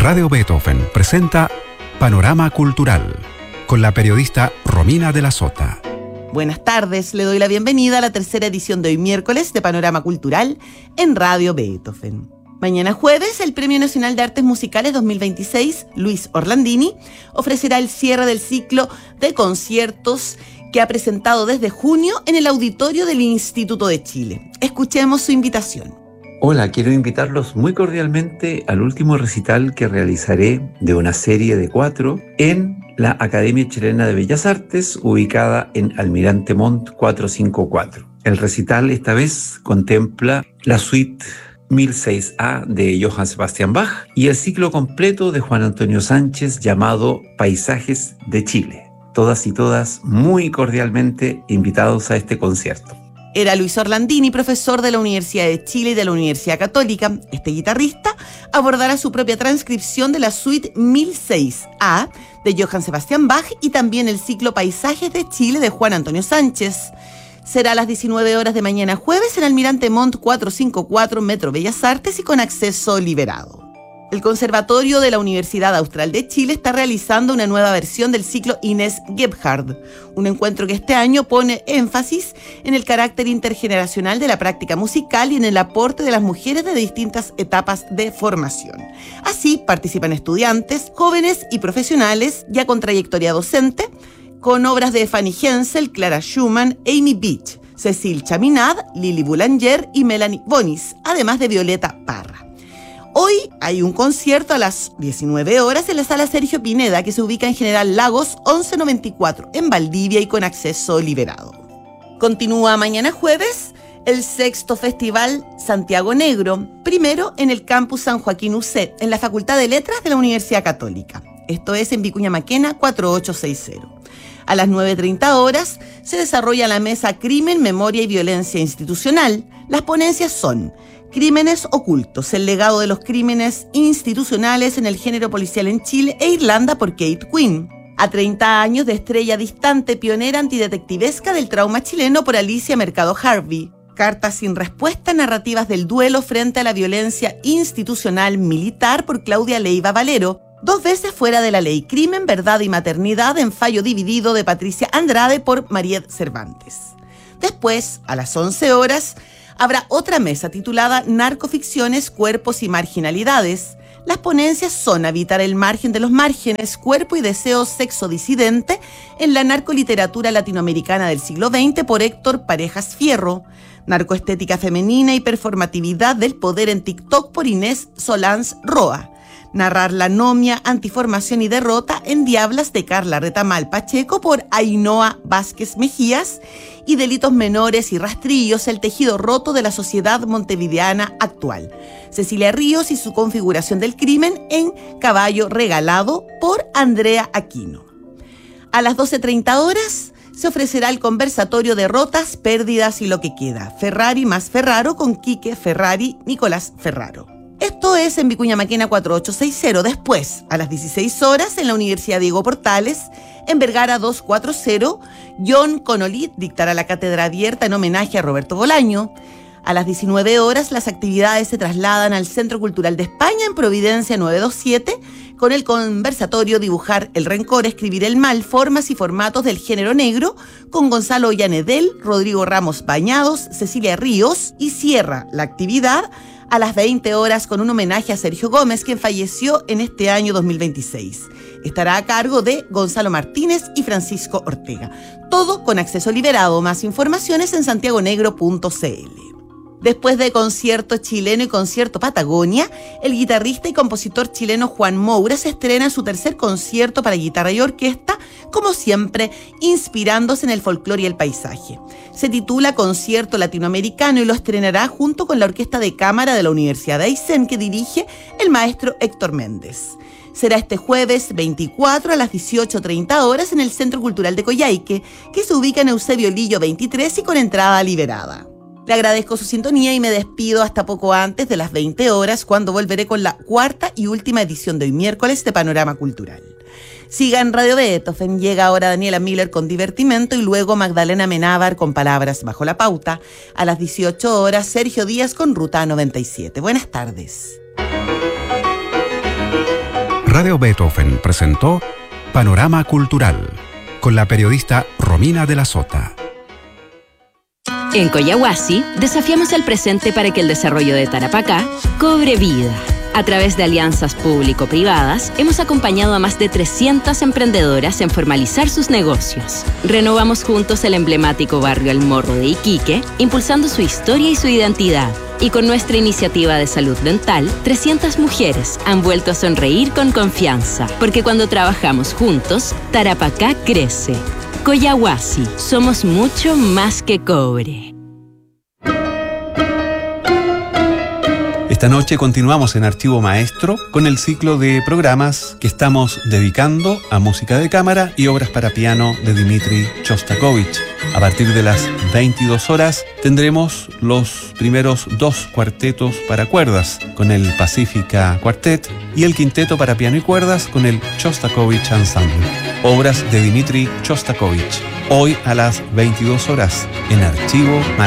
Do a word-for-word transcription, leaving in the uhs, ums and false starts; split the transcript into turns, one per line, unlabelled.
Radio Beethoven presenta Panorama Cultural con la periodista Romina de la Sota.
Buenas tardes, le doy la bienvenida a la tercera edición de hoy miércoles de Panorama Cultural en Radio Beethoven. Mañana jueves, el Premio Nacional de Artes Musicales dos mil veintiséis, Luis Orlandini, ofrecerá el cierre del ciclo de conciertos que ha presentado desde junio en el auditorio del Instituto de Chile. Escuchemos su invitación.
Hola, quiero invitarlos muy cordialmente al último recital que realizaré de una serie de cuatro en la Academia Chilena de Bellas Artes, ubicada en Almirante Montt cuatrocientos cincuenta y cuatro. El recital esta vez contempla la suite mil seis A de Johann Sebastian Bach y el ciclo completo de Juan Antonio Sánchez llamado Paisajes de Chile. Todas y todas muy cordialmente invitados a este concierto.
Era Luis Orlandini, profesor de la Universidad de Chile y de la Universidad Católica. Este guitarrista abordará su propia transcripción de la suite mil seis A de Johann Sebastian Bach y también el ciclo Paisajes de Chile de Juan Antonio Sánchez. Será a las diecinueve horas de mañana jueves en Almirante Montt cuatrocientos cincuenta y cuatro, Metro Bellas Artes y con acceso liberado. El Conservatorio de la Universidad Austral de Chile está realizando una nueva versión del ciclo Inés Gebhard, un encuentro que este año pone énfasis en el carácter intergeneracional de la práctica musical y en el aporte de las mujeres de distintas etapas de formación. Así participan estudiantes, jóvenes y profesionales ya con trayectoria docente, con obras de Fanny Hensel, Clara Schumann, Amy Beach, Cécile Chaminade, Lili Boulanger y Melanie Bonis, además de Violeta Parra. Hoy hay un concierto a las diecinueve horas en la Sala Sergio Pineda, que se ubica en General Lagos once noventa y cuatro, en Valdivia y con acceso liberado. Continúa mañana jueves el sexto Festival Santiago Negro, primero en el Campus San Joaquín U C, en la Facultad de Letras de la Universidad Católica. Esto es en Vicuña Maquena cuatro ocho seis cero. A las nueve treinta horas se desarrolla la mesa Crimen, Memoria y Violencia Institucional. Las ponencias son Crímenes ocultos, el legado de los crímenes institucionales en el género policial en Chile e Irlanda por Kate Quinn. A treinta años de Estrella Distante, pionera antidetectivesca del trauma chileno por Alicia Mercado Harvey. Cartas sin respuesta, narrativas del duelo frente a la violencia institucional militar por Claudia Leiva Valero. Dos veces fuera de la ley, Crimen, Verdad y Maternidad en fallo dividido de Patricia Andrade por Mariette Cervantes. Después, a las once horas, habrá otra mesa titulada Narcoficciones, Cuerpos y Marginalidades. Las ponencias son Habitar el margen de los márgenes, Cuerpo y deseo sexo disidente en la narcoliteratura latinoamericana del siglo veinte por Héctor Parejas Fierro, Narcoestética femenina y performatividad del poder en TikTok por Inés Solans Roa, Narrar la anomia, antiformación y derrota en Diablas de Carla Retamal Pacheco por Ainhoa Vázquez Mejías y Delitos menores y rastrillos, el tejido roto de la sociedad montevideana actual. Cecilia Ríos y su configuración del crimen en Caballo Regalado por Andrea Aquino. A las doce treinta horas se ofrecerá el conversatorio Derrotas, Pérdidas y lo que queda. Ferrari más Ferraro con Quique Ferrari, Nicolás Ferraro. Esto es en Vicuña Maquena cuatro ocho seis cero. Después, a las dieciséis horas, en la Universidad Diego Portales, en Vergara doscientos cuarenta, John Connolly dictará la cátedra abierta en homenaje a Roberto Bolaño. A las diecinueve horas, las actividades se trasladan al Centro Cultural de España en Providencia novecientos veintisiete, con el conversatorio Dibujar el Rencor, Escribir el Mal, Formas y Formatos del Género Negro, con Gonzalo Llanedel, Rodrigo Ramos Bañados, Cecilia Ríos, y cierra la actividad a las veinte horas con un homenaje a Sergio Gómez, quien falleció en este año dos mil veintiséis. Estará a cargo de Gonzalo Martínez y Francisco Ortega. Todo con acceso liberado. Más informaciones en santiagonegro punto c l. Después de Concierto Chileno y Concierto Patagonia, el guitarrista y compositor chileno Juan Moura se estrena en su tercer concierto para guitarra y orquesta, como siempre, inspirándose en el folclore y el paisaje. Se titula Concierto Latinoamericano y lo estrenará junto con la Orquesta de Cámara de la Universidad de Aysén, que dirige el maestro Héctor Méndez. Será este jueves veinticuatro a las dieciocho treinta horas en el Centro Cultural de Coyhaique, que se ubica en Eusebio Lillo veintitrés y con entrada liberada. Le agradezco su sintonía y me despido hasta poco antes de las veinte horas, cuando volveré con la cuarta y última edición de hoy miércoles de Panorama Cultural. Siga en Radio Beethoven. Llega ahora Daniela Miller con Divertimento y luego Magdalena Menábar con Palabras bajo la pauta. A las dieciocho horas, Sergio Díaz con Ruta noventa y siete. Buenas tardes.
Radio Beethoven presentó Panorama Cultural con la periodista Romina de la Sota.
En Collahuasi desafiamos el presente para que el desarrollo de Tarapacá cobre vida. A través de alianzas público-privadas, hemos acompañado a más de trescientas emprendedoras en formalizar sus negocios. Renovamos juntos el emblemático barrio El Morro de Iquique, impulsando su historia y su identidad. Y con nuestra iniciativa de salud dental, trescientas mujeres han vuelto a sonreír con confianza. Porque cuando trabajamos juntos, Tarapacá crece. Collahuasi, somos mucho más que cobre.
Esta noche continuamos en Archivo Maestro con el ciclo de programas que estamos dedicando a música de cámara y obras para piano de Dmitri Shostakovich. A partir de las veintidós horas tendremos los primeros dos cuartetos para cuerdas con el Pacifica Quartet y el quinteto para piano y cuerdas con el Shostakovich Ensemble. Obras de Dmitri Shostakovich. Hoy a las veintidós horas en Archivo Maestro.